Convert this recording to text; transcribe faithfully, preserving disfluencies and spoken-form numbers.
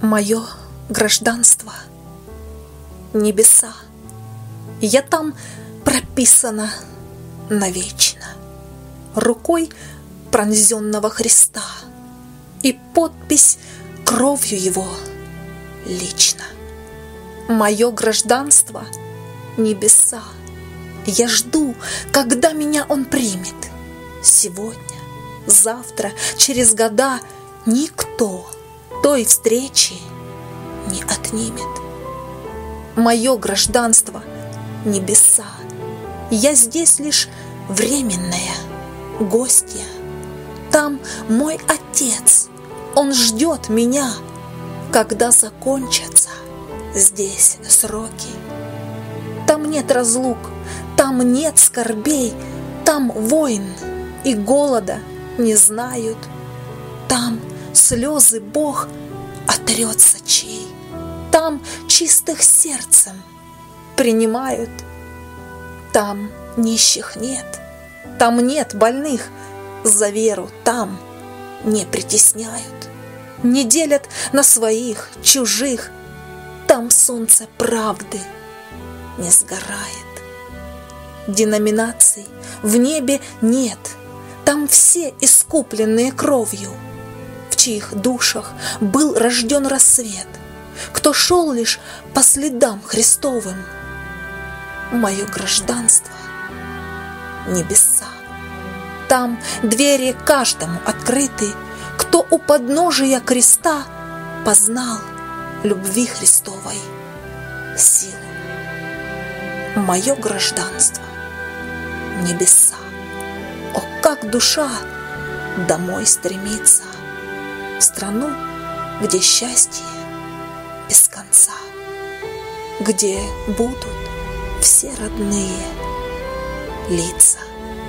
Мое гражданство — небеса. Я там прописана навечно рукой пронзенного Христа, и подпись кровью Его лично. Мое гражданство — небеса. Я жду, когда меня Он примет. Сегодня, завтра, через года никто той встречи не отнимет. Мое гражданство — небеса. Я здесь лишь временная гостья. Там мой Отец, Он ждет меня, когда закончатся здесь сроки. Там нет разлук, там нет скорбей, там войн и голода не знают. Там слезы Бог отрет с очей, там чистых сердцем принимают. Там нищих нет, там нет больных, за веру там не притесняют, не делят на своих, чужих. Там солнце правды не сгорает. Деноминаций в небе нет, там все искупленные кровью, в чьих душах был рожден рассвет, кто шел лишь по следам Христовым. Мое гражданство — небеса. Там двери каждому открыты, кто у подножия креста познал любви Христовой силу. Мое гражданство — небеса. О, как душа домой стремится, в страну, где счастье без конца, где будут все родные лица.